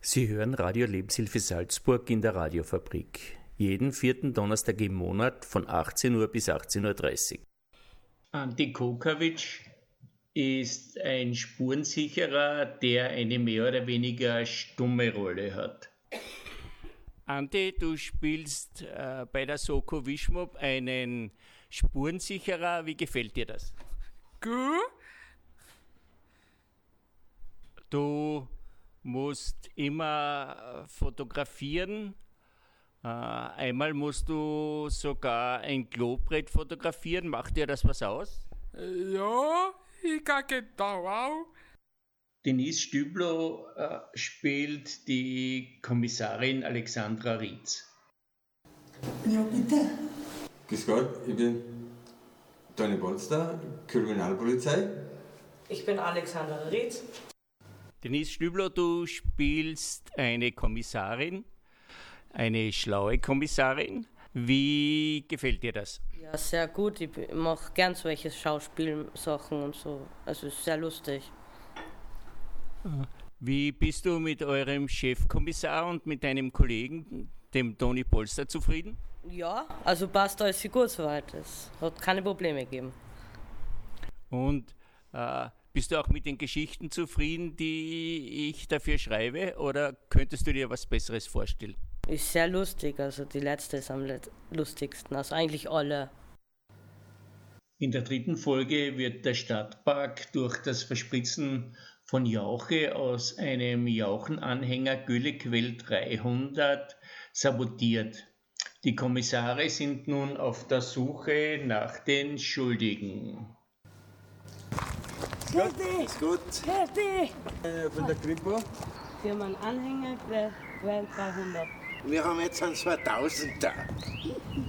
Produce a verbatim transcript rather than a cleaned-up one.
Sie hören Radio Lebenshilfe Salzburg in der Radiofabrik. Jeden vierten Donnerstag im Monat von achtzehn Uhr bis achtzehn Uhr dreißig. Ante Kokavic ist ein Spurensicherer, der eine mehr oder weniger stumme Rolle hat. Ante, du spielst äh, bei der Soko Wischmob einen Spurensicherer. Wie gefällt dir das? Gut. Du musst immer fotografieren. Äh, einmal musst du sogar ein Klobrett fotografieren. Macht dir das was aus? Ja, ich kann genau auch. Denise Stüblow äh, spielt die Kommissarin Alexandra Rietz. Ja, bitte. Grüß Gott, ich bin Toni Polster, Kriminalpolizei. Ich bin Alexandra Rietz. Denise Stüblow, du spielst eine Kommissarin, eine schlaue Kommissarin. Wie gefällt dir das? Ja, sehr gut. Ich mache gern solche Schauspielsachen und so. Also ist sehr lustig. Wie bist du mit eurem Chefkommissar und mit deinem Kollegen, dem Toni Polster, zufrieden? Ja, also passt alles gut soweit. Es hat keine Probleme gegeben. Und äh, bist du auch mit den Geschichten zufrieden, die ich dafür schreibe, oder könntest du dir was Besseres vorstellen? Ist sehr lustig, also die letzte ist am lustigsten, also eigentlich alle. In der dritten Folge wird der Stadtpark durch das Verspritzen von Jauche aus einem Jauchenanhänger Güllequell dreihundert sabotiert. Die Kommissare sind nun auf der Suche nach den Schuldigen. Fertig! Ist gut. Fertig! Äh, von der Kripo. Für meinen Anhänger Quell dreihundert. Wir haben jetzt einen zweitausender.